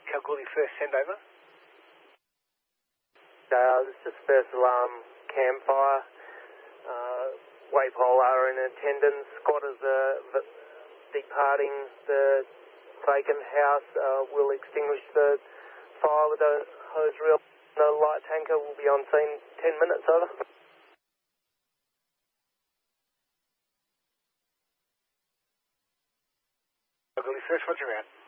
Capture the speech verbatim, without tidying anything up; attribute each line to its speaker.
Speaker 1: Kalgoorlie first, send over.
Speaker 2: Uh, this is first alarm campfire. Uh, Waypole are in attendance. Squatters are departing the vacant house. Uh, we'll extinguish the fire with a hose reel. The light tanker will be on scene ten minutes, over.
Speaker 1: Kalgoorlie first, roger out.